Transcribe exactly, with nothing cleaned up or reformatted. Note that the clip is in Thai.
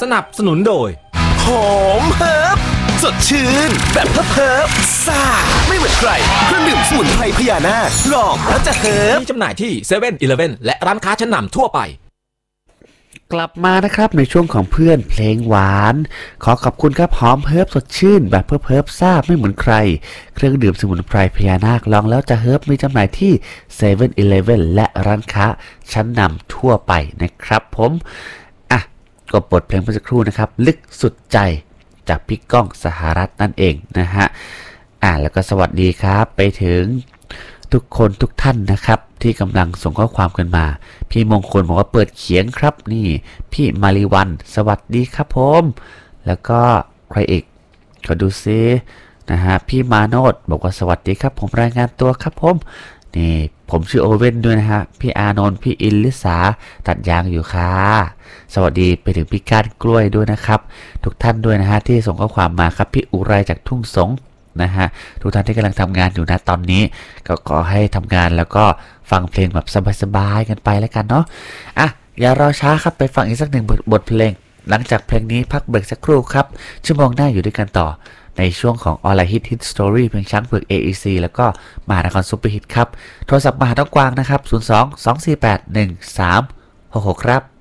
สนับสนุนโดยหอมเฮิร์บสดชื่นแบบเฮิร์บเฮิร์บซ่าไม่เหมือนใครเครื่องดื่มสมุนไพรพญานาคลองแล้วจะเฮิร์บมีจำหน่ายที่เซเว่นอีเลฟเว่นและร้านค้าชั้นนำทั่วไปกลับมานะครับในช่วงของเพื่อนเพลงหวานขอขอบคุณครับหอมเฮิร์บสดชื่นแบบเฮิร์บเฮิร์บซ่าไม่เหมือนใครเครื่องดื่มสมุนไพรพญานาคลองแล้วจะเฮิร์บมีจำหน่ายที่เซเว่นอีเลฟเว่นและร้านค้าชั้นนำทั่วไปนะครับผมอ่ะก็บทเพลงเมื่อสักครู่นะครับลึกสุดใจจากพี่ก้องสหรัฐนั่นเองนะฮะอ่ะแล้วก็สวัสดีครับไปถึงทุกคนทุกท่านนะครับที่กำลังส่งข้อความกันมาพี่มงคลบอกว่าเปิดเขียงครับนี่พี่มาริวันสวัสดีครับผมแล้วก็ใครอีกขอดูซินะฮะพี่มาโนดบอกว่าสวัสดีครับผมรายงานตัวครับผมนี่ผมชื่อโอเว่นด้วยนะฮะพี่อานนท์พี่อินลิสาตัดยางอยู่ค่ะสวัสดีไปถึงพี่ก้านกล้วยด้วยนะครับทุกท่านด้วยนะฮะที่ส่งข้อความมาครับพี่อุไรจากทุ่งสงนะฮะทุกท่านที่กำลังทำงานอยู่นะตอนนี้ก็ขอให้ทำงานแล้วก็ฟังเพลงแบบสบายๆกันไปแล้วกันเนาะอ่ะอย่ารอช้าครับไปฟังอีกสักหนึ่งบทเพลงหลังจากเพลงนี้พักเบรกสักครู่ครับชั่วโมงหน้าอยู่ด้วยกันต่อในช่วงของออนไลน์ฮิตฮิตสตอรี่เพลงช้างเผือก เอ อี ซี แล้วก็มหานครซุปเปอร์ฮิตครับโทรศัพท์มาหาต้องกวางนะครับศูนย์ สอง สอง สี่ แปด หนึ่ง สาม หก หกครับ